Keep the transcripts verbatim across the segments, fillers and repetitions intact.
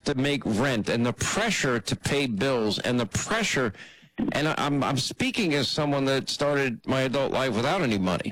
to make rent and the pressure to pay bills and the pressure, and I'm I'm speaking as someone that started my adult life without any money.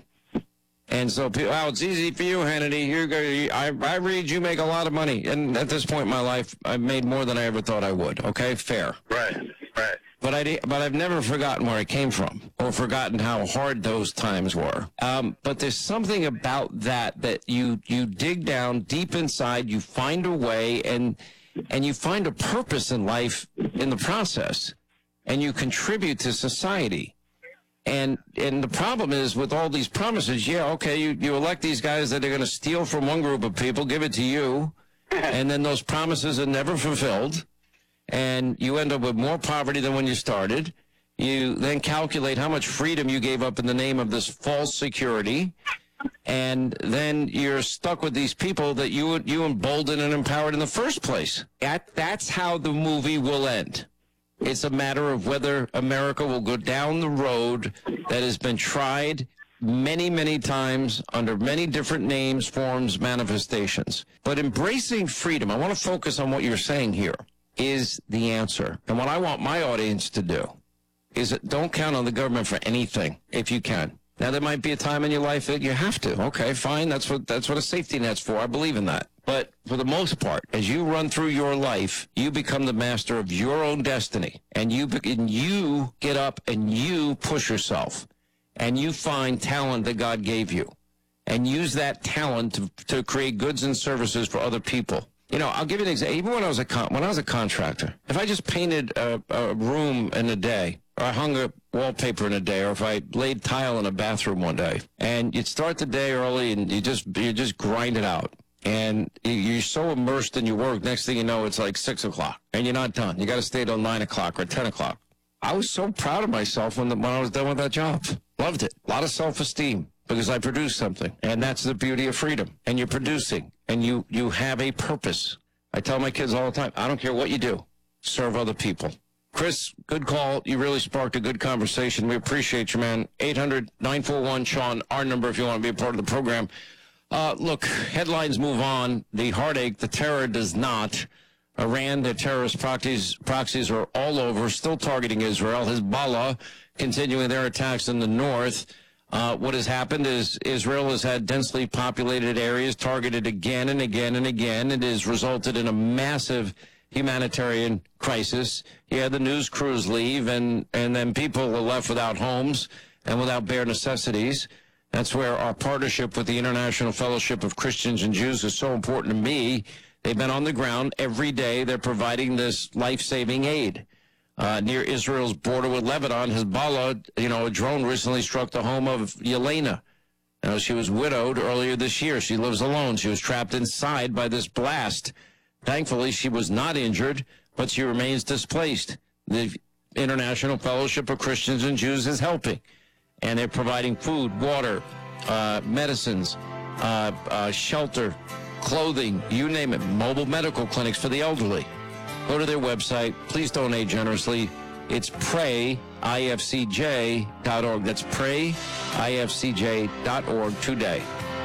And so, people, oh, it's easy for you, Hannity. You're, you, I, I read you make a lot of money. And at this point in my life, I've made more than I ever thought I would. Okay, fair. Right, right. But, I, but I've never forgotten where I came from or forgotten how hard those times were. Um, but there's something about that that you, you dig down deep inside, you find a way, and and you find a purpose in life in the process, and you contribute to society. And and the problem is with all these promises, yeah, okay, you, you elect these guys that are going to steal from one group of people, give it to you, and then those promises are never fulfilled, and you end up with more poverty than when you started. You then calculate how much freedom you gave up in the name of this false security, and then you're stuck with these people that you you emboldened and empowered in the first place. That That's how the movie will end. It's a matter of whether America will go down the road that has been tried many, many times under many different names, forms, manifestations. But embracing freedom, I want to focus on what you're saying here, is the answer. And what I want my audience to do is that don't count on the government for anything if you can. Now, there might be a time in your life that you have to. Okay, fine. That's what that's what a safety net's for. I believe in that. But for the most part, as you run through your life, you become the master of your own destiny. And you, and you get up and you push yourself. And you find talent that God gave you. And use that talent to, to create goods and services for other people. You know, I'll give you an example. Even when I was a con- when I was a contractor, if I just painted a, a room in a day, or I hung a wallpaper in a day, or if I laid tile in a bathroom one day, and you'd start the day early and you just you just grind it out, and you're so immersed in your work, next thing you know, it's like six o'clock, and you're not done. You got to stay till nine o'clock or ten o'clock. I was so proud of myself when the, when I was done with that job. Loved it. A lot of self-esteem because I produced something, and that's the beauty of freedom. And you're producing, and you you have a purpose. I tell my kids all the time, I don't care what you do, serve other people. Chris, good call. You really sparked a good conversation. We appreciate you, man. eight hundred nine four one Sean, our number if you want to be a part of the program. Uh, look, headlines move on. The heartache, the terror does not. Iran, the terrorist proxies, proxies are all over, still targeting Israel. Hezbollah continuing their attacks in the north. Uh, what has happened is Israel has had densely populated areas targeted again and again and again. It has resulted in a massive humanitarian crisis. You had the news crews leave, and, and then people are left without homes and without bare necessities. That's where our partnership with the International Fellowship of Christians and Jews is so important to me. They've been on the ground every day. They're providing this life-saving aid. Uh, near Israel's border with Lebanon, Hezbollah, you know, a drone recently struck the home of Yelena. You know, she was widowed earlier this year. She lives alone. She was trapped inside by this blast. Thankfully, she was not injured, but she remains displaced. The International Fellowship of Christians and Jews is helping, and they're providing food, water, uh, medicines, uh, uh, shelter, clothing, you name it, mobile medical clinics for the elderly. Go to their website. Please donate generously. It's pray I F C J dot org. That's pray I F C J dot org today.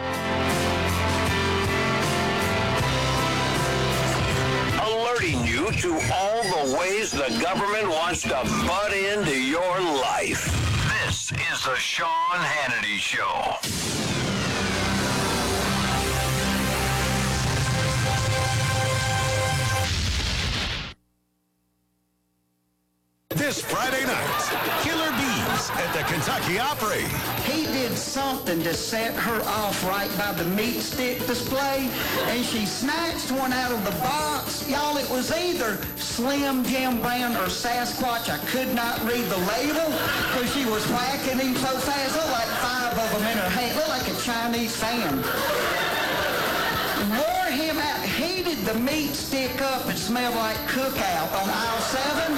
Alerting you to all the ways the government wants to butt into your life. This is the Sean Hannity Show. This Friday night, Killer Bees at the Kentucky Opry. He did something to set her off right by the meat stick display, and she snatched one out of the box. Y'all, it was either Slim Jim Brown or Sasquatch. I could not read the label because she was whacking him so fast. Looked like five of them in her hand. Looked like a Chinese fan. Wore him out, heated the meat stick up and smelled like cookout on aisle seven.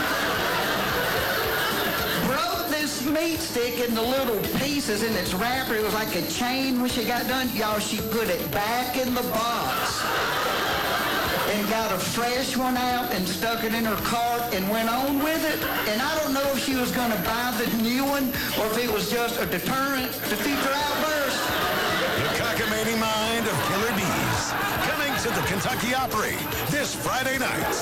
Broke this meat stick into little pieces in its wrapper. It was like a chain when she got done. Y'all, she put it back in the box and got a fresh one out and stuck it in her cart and went on with it. And I don't know if she was going to buy the new one or if it was just a deterrent to future outbursts. The cockamamie mind of Killer Bees. Coming to the Kentucky Opry this Friday night.